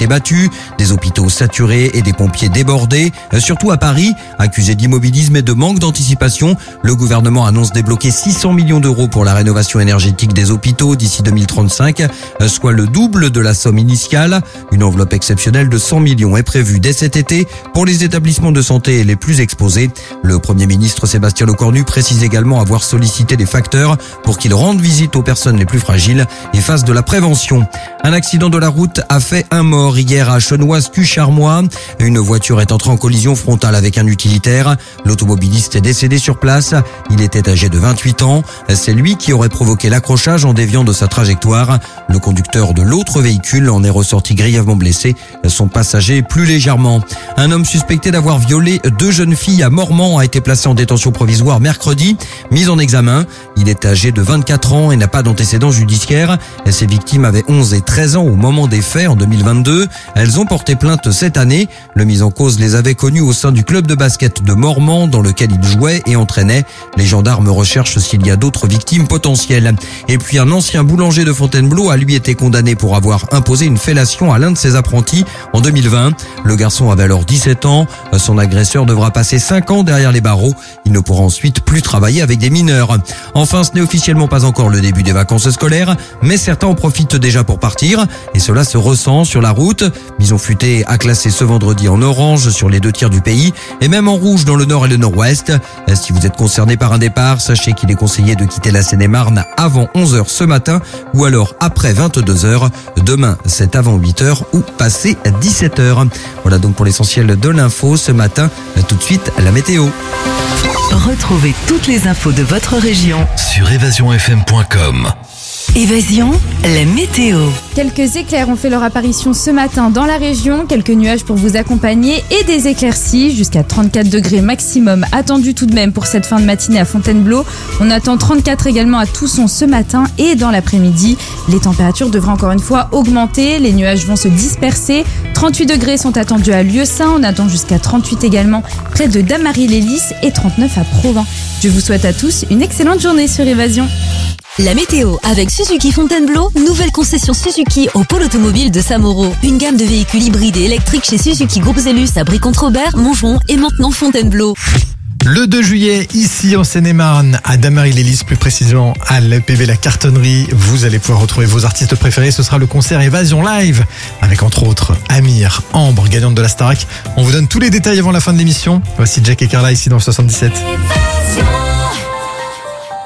été battus, des hôpitaux saturés et des pompiers débordés. Surtout à Paris, accusé d'immobilisme et de manque d'anticipation, le gouvernement annonce débloquer 600 millions d'euros pour la rénovation énergétique des hôpitaux d'ici 2035, soit le double de la somme initiale. Une enveloppe exceptionnelle de 100 millions est prévue dès cet été pour les établissements de santé les plus exposés. Le Premier ministre Sébastien Lecornu précise également avoir sollicité des facteurs pour qu'ils rendent visite aux personnes les plus fragiles et fassent de la prévention. Un accident de la route a fait un mort hier à Chenoise-Cucharmois. Une voiture est entrée en collision frontale avec un utilitaire. L'automobiliste est décédé sur place. Il était âgé de 28 ans. C'est lui qui aurait provoqué l'accrochage en déviant de sa trajectoire. Le conducteur de l'autre véhicule en est ressorti grièvement blessé. Son passager plus légèrement. Un homme suspecté d'avoir violé 2 jeunes filles à Mormant a été placé en détention provisoire mercredi. Mis en examen, il est âgé de 24 ans et n'a pas d'antécédents judiciaires. Ses victimes avaient 11 et 13 ans au moment des faits en 2022. Elles ont porté plainte cette année. Le mis en cause les avait connues au sein du club de basket de Mormant dans lequel il jouait et entraînait. Les gendarmes recherchent s'il y a d'autres victimes potentielles. Et puis un ancien boulanger de Fontainebleau a lui été condamné pour avoir imposé une fellation à l'un de ses apprentis en 2020. Le garçon avait alors 17 ans. Son agresseur devra passer 5 ans derrière les barreaux. Il ne pourra ensuite plus travailler avec des mineurs. Enfin, ce n'est officiellement pas encore le début des vacances scolaires, mais certains en profitent déjà pour partir et cela se ressent sur la route. Bison Futé a classé ce vendredi en orange sur les 2 tiers du pays et même en rouge dans le nord et le nord-ouest. Si vous êtes concerné par un départ, sachez qu'il est conseillé de quitter la Seine-et-Marne avant 11h ce matin ou alors après 22h. Demain, c'est avant 8h ou passé 17h. Voilà donc pour l'essentiel de l'info ce matin. Tout de suite, la météo. Retrouvez toutes les infos de votre région sur évasionfm.com. Évasion, la météo. Quelques éclairs ont fait leur apparition ce matin dans la région, quelques nuages pour vous accompagner et des éclaircies jusqu'à 34 degrés maximum attendu tout de même pour cette fin de matinée à Fontainebleau. On attend 34 également à Tousson ce matin et dans l'après-midi. Les températures devraient encore une fois augmenter, les nuages vont se disperser. 38 degrés sont attendus à Lieusaint, on attend jusqu'à 38 également près de Damary-les-Lys et 39 à Provins. Je vous souhaite à tous une excellente journée sur Évasion. La météo avec Suzuki Fontainebleau, nouvelle concession Suzuki au pôle automobile de Samoro. Une gamme de véhicules hybrides et électriques chez Suzuki Groupe Zellus à Brie-Contre-Robert, Montgeron et maintenant Fontainebleau. Le 2 juillet, ici en Seine-et-Marne, à Damary-les-Lys, plus précisément à l'EPV La Cartonnerie, vous allez pouvoir retrouver vos artistes préférés. Ce sera le concert Évasion Live, avec entre autres Amir, Ambre, gagnante de la Starac. On vous donne tous les détails avant la fin de l'émission. Voici Jack et Carla ici dans le 77.